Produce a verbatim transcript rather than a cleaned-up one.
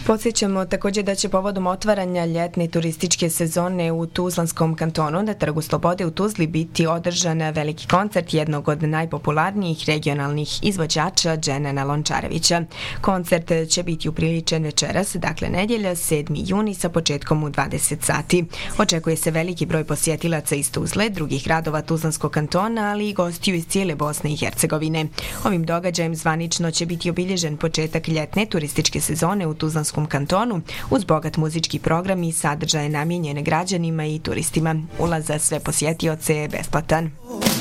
Podsjećamo također da će povodom otvaranja ljetne turističke sezone u Tuzlanskom kantonu na Trgu Slobode u Tuzli biti održan veliki koncert jednog od najpopularnijih regionalnih izvođača Dženana Lončarevića. Koncert će biti upriličen večeras, dakle nedjelja, sedmi juni sa početkom u dvadeset sati. Očekuje se veliki broj posjetilaca iz Tuzle, drugih gradova Tuzlanskog kantona, ali i gostiju iz cijele Bosne i Hercegovine. Ovim događajem zvanično će biti obilježen početak ljetne turističke sezone u Tuzlanskom kantonu uz bogat muzički program i sadržaje namijenjene građanima i turistima. Ulaz za sve posjetioce je besplatan.